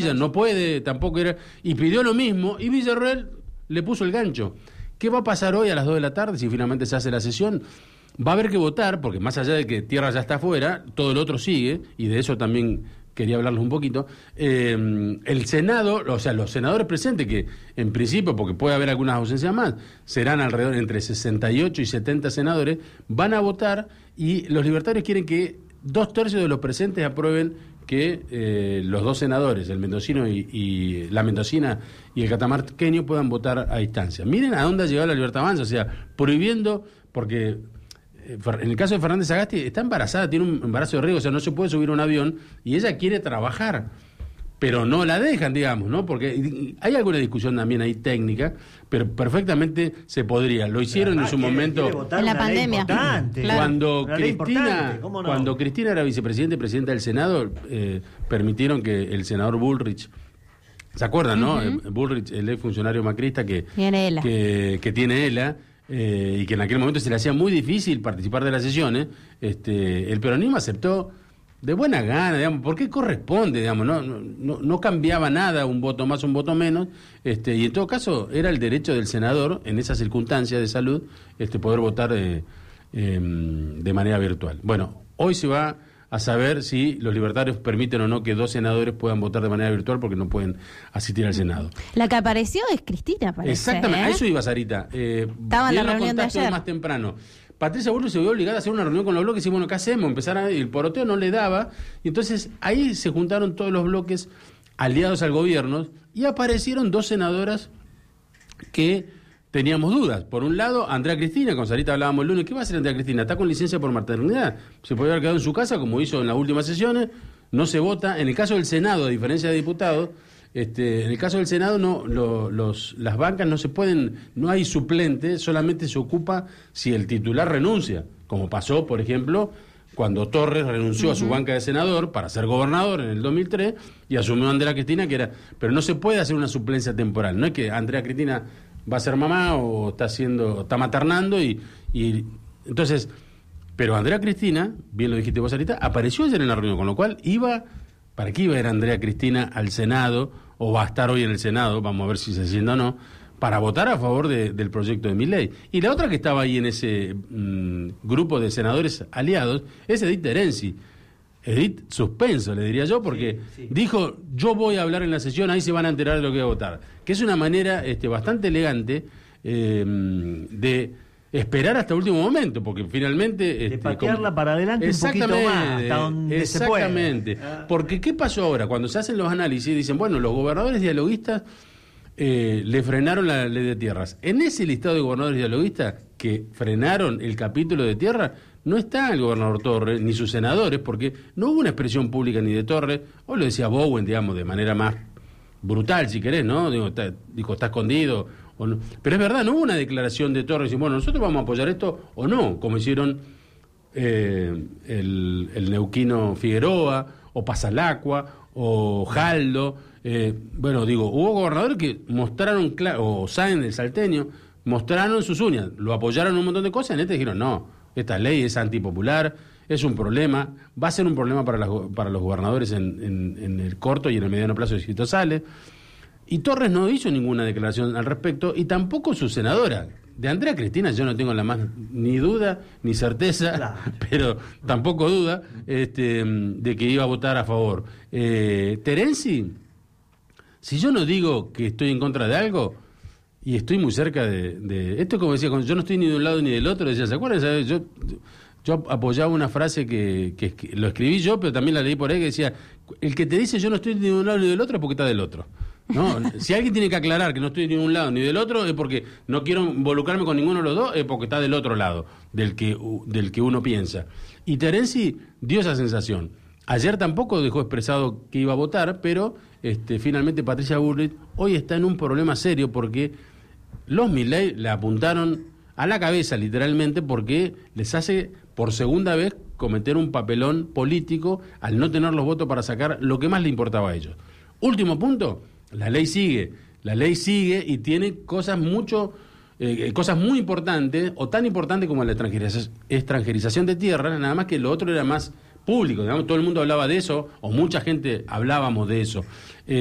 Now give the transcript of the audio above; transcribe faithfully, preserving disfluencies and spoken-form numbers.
Villa no puede, tampoco era, y pidió lo mismo, y Villarroel le puso el gancho. ¿Qué va a pasar hoy a las dos de la tarde si finalmente se hace la sesión? Va a haber que votar, porque más allá de que Tierra ya está afuera, todo el otro sigue, y de eso también quería hablarles un poquito. Eh, el Senado, o sea, los senadores presentes, que en principio, porque puede haber algunas ausencias más, serán alrededor entre sesenta y ocho y setenta senadores, van a votar, y los libertarios quieren que dos tercios de los presentes aprueben que eh, los dos senadores, el mendocino y, y la mendocina y el catamarqueño, puedan votar a distancia. Miren a dónde ha llegado la Libertad Avanza, o sea, prohibiendo, porque eh, en el caso de Fernández Sagasti está embarazada, tiene un embarazo de riesgo, o sea, no se puede subir a un avión y ella quiere trabajar, pero no la dejan, digamos, ¿no? Porque hay alguna discusión también ahí técnica, pero perfectamente se podría. Lo hicieron verdad, en su quiere, momento quiere en la pandemia. Claro. Cuando Cristina, no? cuando Cristina era vicepresidenta y presidenta del Senado, eh, permitieron que el senador Bullrich, ¿se acuerdan, uh-huh. no? Bullrich, el ex funcionario macrista que tiene ELA, que, que tiene ELA eh, y que en aquel momento se le hacía muy difícil participar de las sesiones, este, el peronismo aceptó de buena gana, digamos, porque corresponde, digamos, no, no, no cambiaba nada, un voto más, un voto menos, este, y en todo caso era el derecho del senador, en esas circunstancias de salud, este, poder votar eh, eh, de manera virtual. Bueno, hoy se va a saber si los libertarios permiten o no que dos senadores puedan votar de manera virtual porque no pueden asistir al Senado. La que apareció es Cristina, parece. Exactamente, ¿eh? a eso iba Sarita. Eh, Estaba en la reunión de ayer. Más temprano. Patricia Bullrich se vio obligada a hacer una reunión con los bloques y bueno, ¿qué hacemos? Empezar a, el poroteo no le daba, y entonces ahí se juntaron todos los bloques aliados al gobierno y aparecieron dos senadoras que teníamos dudas. Por un lado, Andrea Cristina, con Sarita hablábamos el lunes, ¿qué va a hacer Andrea Cristina? Está con licencia por maternidad, se podría haber quedado en su casa como hizo en las últimas sesiones, no se vota. En el caso del Senado, a diferencia de diputados, Este, en el caso del Senado no, lo, los, las bancas no se pueden, no hay suplente, solamente se ocupa si el titular renuncia, como pasó, por ejemplo, cuando Torres renunció uh-huh. a su banca de senador para ser gobernador en el dos mil tres y asumió a Andrea Cristina, que era, pero no se puede hacer una suplencia temporal, no es que Andrea Cristina va a ser mamá o está haciendo, está maternando y, y entonces, pero Andrea Cristina, bien lo dijiste vos ahorita, apareció ayer en la reunión, con lo cual iba. ¿Para qué iba a ir Andrea Cristina al Senado, o va a estar hoy en el Senado, vamos a ver si se sienta o no, para votar a favor de, del proyecto de Milei? Y la otra que estaba ahí en ese mmm, grupo de senadores aliados es Edith Terenzi. Edith suspenso, le diría yo, porque sí, sí. dijo, yo voy a hablar en la sesión, ahí se van a enterar de lo que voy a votar. Que es una manera este, bastante elegante eh, de esperar hasta el último momento, porque finalmente de este, patearla como, para adelante un poquito más, hasta donde exactamente, se pueda. Porque ¿qué pasó ahora? Cuando se hacen los análisis dicen, bueno, los gobernadores dialoguistas eh, le frenaron la ley de tierras. En ese listado de gobernadores dialoguistas que frenaron el capítulo de tierra no está el gobernador Torres ni sus senadores, porque no hubo una expresión pública ni de Torres, o lo decía Bowen, digamos, de manera más brutal, si querés, ¿no? Digo, está, dijo, está escondido. O no. Pero es verdad, no hubo una declaración de Torres y bueno, nosotros vamos a apoyar esto o no, como hicieron eh, el, el neuquino Figueroa, o Pasalacqua, o Jaldo. Eh, bueno, digo, hubo gobernadores que mostraron, o Sáenz del Salteño, mostraron sus uñas, lo apoyaron en un montón de cosas, en este dijeron, no, esta ley es antipopular, es un problema, va a ser un problema para, las, para los gobernadores en, en, en el corto y en el mediano plazo si esto sale. Y Torres no hizo ninguna declaración al respecto, y tampoco su senadora. De Andrea Cristina yo no tengo la más ni duda ni certeza, claro. pero tampoco duda este, de que iba a votar a favor. Eh, Terenzi, si yo no digo que estoy en contra de algo, y estoy muy cerca de... de esto es como decía, yo no estoy ni de un lado ni del otro, decía, ¿se acuerdan? ¿Sabes? Yo, yo apoyaba una frase que, que, que lo escribí yo, pero también la leí por ahí, que decía, el que te dice yo no estoy ni de un lado ni del otro es porque está del otro. No, si alguien tiene que aclarar que no estoy ni de un lado ni del otro es porque no quiero involucrarme con ninguno de los dos, es porque está del otro lado del que del que uno piensa. Y Terenzi dio esa sensación. Ayer tampoco dejó expresado que iba a votar, pero este, finalmente Patricia Bullrich hoy está en un problema serio porque los Milei le apuntaron a la cabeza literalmente porque les hace por segunda vez cometer un papelón político al no tener los votos para sacar lo que más le importaba a ellos. Último punto. La ley sigue, la ley sigue y tiene cosas mucho, eh, cosas muy importantes, o tan importantes como la extranjerización, extranjerización de tierra, nada más que lo otro era más público, digamos, todo el mundo hablaba de eso, o mucha gente hablábamos de eso. Eh,